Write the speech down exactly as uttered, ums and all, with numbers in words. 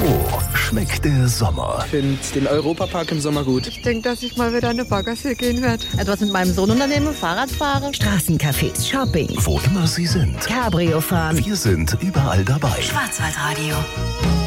Wo schmeckt der Sommer? Ich finde den Europapark im Sommer gut. Ich denke, dass ich mal wieder eine Baggersee gehen werde. Etwas mit meinem Sohn unternehmen, Fahrrad fahren. Straßencafés, Shopping. Wo immer Sie sind. Cabrio fahren. Wir sind überall dabei. Schwarzwaldradio.